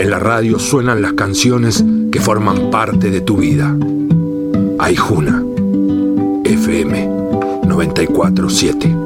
En la radio suenan las canciones que forman parte de tu vida. Aijuna, FM 94.7.